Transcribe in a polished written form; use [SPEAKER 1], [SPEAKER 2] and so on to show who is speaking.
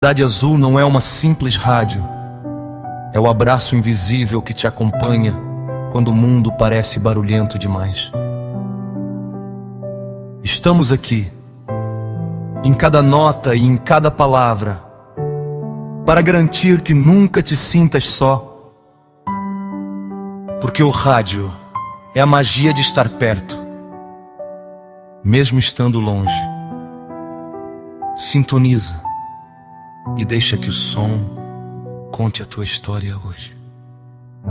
[SPEAKER 1] Cidade Azul não é uma simples rádio. É o abraço invisível que te acompanha quando o mundo parece barulhento demais. Estamos aqui, em cada nota e em cada palavra, para garantir que nunca te sintas só. Porque o rádio é a magia de estar perto, mesmo estando longe. Sintoniza e deixa que o som conte a tua história hoje.